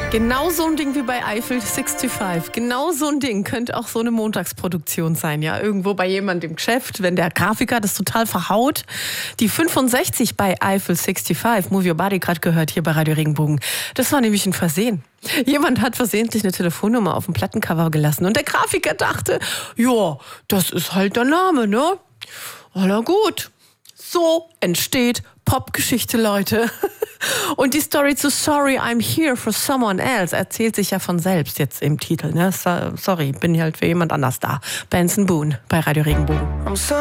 Genau so ein Ding wie bei Eiffel 65. Genau so ein Ding könnte auch so eine Montagsproduktion sein, ja. Irgendwo bei jemandem im Geschäft, wenn der Grafiker das total verhaut. Die 65 bei Eiffel 65, Move Your Body, gerade gehört hier bei Radio Regenbogen. Das war nämlich ein Versehen. Jemand hat versehentlich eine Telefonnummer auf dem Plattencover gelassen und der Grafiker dachte, ja, das ist halt der Name, ne? Na gut. So entsteht Popgeschichte, Leute. Und die Story zu Sorry, I'm Here for Someone Else erzählt sich ja von selbst jetzt im Titel. Ne? Sorry, bin halt für jemand anders da. Benson Boone bei Radio Regenbogen.